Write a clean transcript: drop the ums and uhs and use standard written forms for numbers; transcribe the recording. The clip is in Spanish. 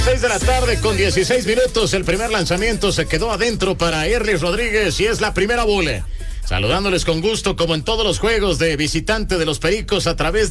6 de la tarde con 16 minutos. El primer lanzamiento se quedó adentro para Erlis Rodríguez y es la primera bola. Saludándoles con gusto como en todos los juegos de visitante de los Pericos a través